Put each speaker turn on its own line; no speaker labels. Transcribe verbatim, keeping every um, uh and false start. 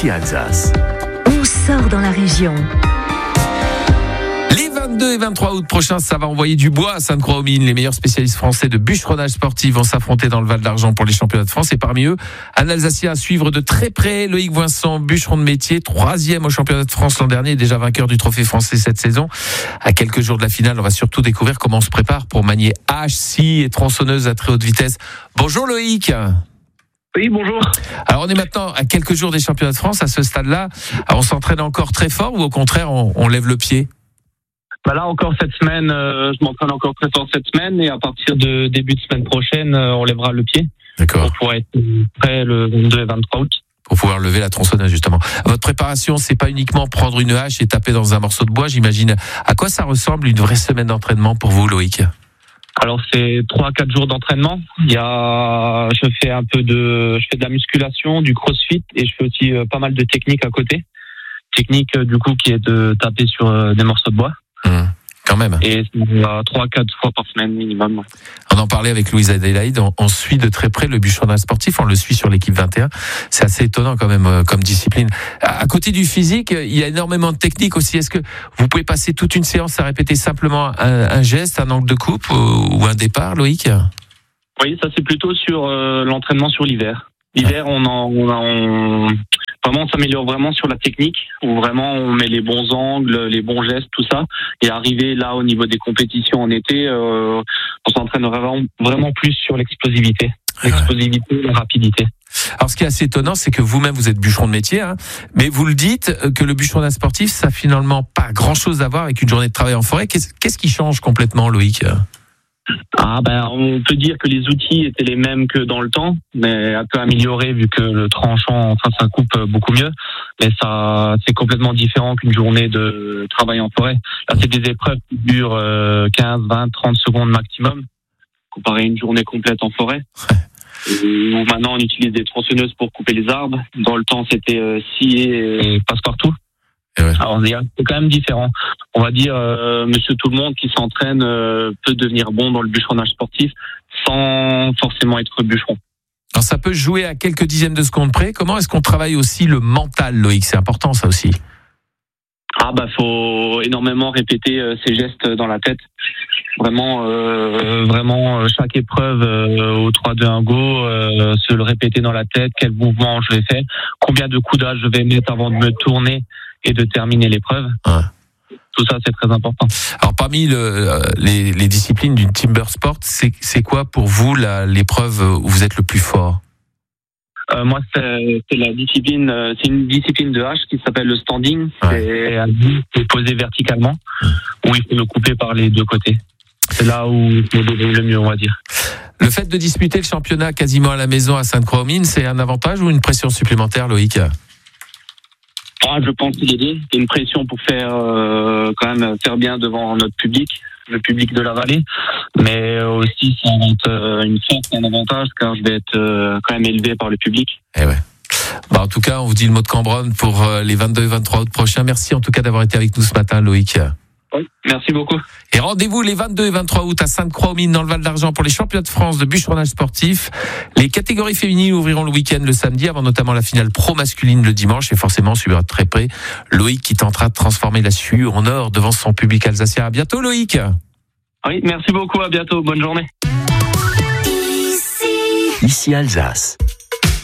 Ici Alsace.
On sort dans la région.
Les vingt-deux et vingt-trois août prochains, ça va envoyer du bois à Sainte-Croix-aux-Mines. Les meilleurs spécialistes français de bûcheronnage sportif vont s'affronter dans le Val d'Argent pour les championnats de France. Et parmi eux, un Alsacien à suivre de très près, Loïc Voinson, bûcheron de métier, troisième au championnat de France l'an dernier, déjà vainqueur du trophée français cette saison. À quelques jours de la finale, on va surtout découvrir comment on se prépare pour manier hache, scie et tronçonneuse à très haute vitesse. Bonjour Loïc.
Oui, bonjour.
Alors on est maintenant à quelques jours des championnats de France. À ce stade-là, on s'entraîne encore très fort ou au contraire, on, on lève le pied ?
Bah là encore cette semaine, euh, je m'entraîne encore très fort cette semaine et à partir de début de semaine prochaine, euh, on lèvera le pied.
D'accord.
Pour pouvoir être prêt le vingt-deux et vingt-trois août.
Pour pouvoir lever la tronçonneuse justement. Votre préparation, c'est pas uniquement prendre une hache et taper dans un morceau de bois, j'imagine. À quoi ça ressemble une vraie semaine d'entraînement pour vous, Loïc ?
Alors c'est trois à quatre jours d'entraînement. Il y a, je fais un peu de, je fais de la musculation, du crossfit et je fais aussi euh, pas mal de techniques à côté. Technique euh, du coup qui est de taper sur euh, des morceaux de bois.
Mmh, quand même.
Et euh, trois à quatre fois par semaine minimum.
On en parlait avec Louise Adélaïde, on, on suit de très près le bûcheronnage sportif, on le suit sur l'équipe vingt et un. C'est assez étonnant quand même euh, comme discipline. À, à côté du physique, il y a énormément de technique aussi. Est-ce que vous pouvez passer toute une séance à répéter simplement un, un geste, un angle de coupe ou, ou un départ, Loïc ?
Oui, ça c'est plutôt sur euh, l'entraînement sur l'hiver. L'hiver, on en, on, en, on vraiment on s'améliore vraiment sur la technique, où vraiment on met les bons angles, les bons gestes, tout ça. Et arriver là au niveau des compétitions en été, euh, on s'entraîne vraiment, vraiment plus sur l'explosivité, l'explosivité, la rapidité.
Alors ce qui est assez étonnant, c'est que vous-même vous êtes bûcheron de métier, hein, mais vous le dites que le bûcheronnage sportif, ça a finalement pas grand-chose à voir avec une journée de travail en forêt. Qu'est-ce, qu'est-ce qui change complètement, Loïc ?
Ah ben on peut dire que les outils étaient les mêmes que dans le temps, mais un peu améliorés vu que le tranchant, enfin ça coupe beaucoup mieux, mais ça c'est complètement différent qu'une journée de travail en forêt. Là c'est des épreuves qui durent quinze, vingt, trente secondes maximum, comparé à une journée complète en forêt. Où maintenant on utilise des tronçonneuses pour couper les arbres. Dans le temps c'était euh, scier et passe-partout.
Ouais.
Alors c'est quand même différent. On va dire, euh, monsieur tout le monde qui s'entraîne euh, peut devenir bon dans le bûcheronnage sportif sans forcément être bûcheron.
Alors ça peut jouer à quelques dixièmes de secondes près. Comment est-ce qu'on travaille aussi le mental, Loïc ? C'est important ça aussi.
Ah bah faut énormément répéter euh, ces gestes dans la tête. Vraiment, euh, vraiment euh, chaque épreuve euh, au trois deux un go, euh, se le répéter dans la tête. Quel mouvement je vais faire, combien de coups d'âge je vais mettre avant de me tourner et de terminer l'épreuve. Ouais. Tout ça, c'est très important.
Alors, parmi le, les, les disciplines du timber sport, c'est, c'est quoi pour vous la, l'épreuve où vous êtes le plus fort ?
euh, Moi, c'est, c'est la discipline, c'est une discipline de hache qui s'appelle le standing. Ouais. C'est un but posé verticalement, où il faut le couper par les deux côtés. C'est là où il faut le mieux, on va dire.
Le fait de disputer le championnat quasiment à la maison à Sainte-Croix-aux-Mines, c'est un avantage ou une pression supplémentaire, Loïc ?
Ah, je pense qu'il y a une pression pour faire euh, quand même faire bien devant notre public, le public de la vallée, mais aussi ça va être une force, un avantage car je vais être euh, quand même élevé par le public.
Eh ouais. Bah, en tout cas, on vous dit le mot de Cambronne pour euh, les vingt-deux et vingt-trois août prochains. Merci en tout cas d'avoir été avec nous ce matin, Loïc.
Oui, merci beaucoup.
Et rendez-vous les vingt-deux et vingt-trois août à Sainte-Croix-aux-Mines dans le Val d'Argent pour les championnats de France de bûcheronnage sportif. Les catégories féminines ouvriront le week-end le samedi avant notamment la finale pro masculine le dimanche et forcément on suivra de très près Loïc qui tentera de transformer la S U en or devant son public alsacien. À bientôt Loïc.
Oui, merci beaucoup, à bientôt, bonne journée.
Ici Alsace.